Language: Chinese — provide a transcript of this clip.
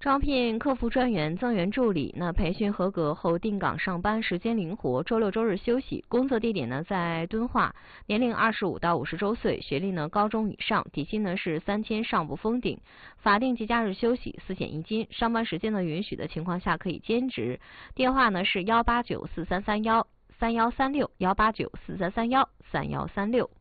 招聘客服专员、增员助理。那培训合格后定岗上班，时间灵活，周六周日休息。工作地点呢在敦化，年龄25到50周岁，学历呢高中以上，底薪呢是3000上不封顶，法定节假日休息，4险1金。上班时间呢允许的情况下可以兼职。电话呢是18943313136，18943313136。